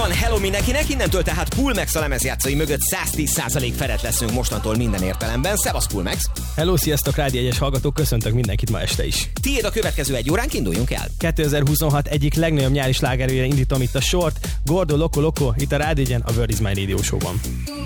van, hello mindenkinek, innentől tehát Coolmax a lemezjátszói mögött 110% felett leszünk mostantól minden értelemben. Szevasz Coolmax! Hello, sziasztok, Rádió 1-es hallgatók, köszöntök mindenkit ma este is. Tiéd a következő egy óránk, induljunk el. 2026 egyik legnagyobb nyári slágerére indítom itt a sort, Gordo Loco Loco, itt a Rádió 1-en, a Word is My Radio Show-ban.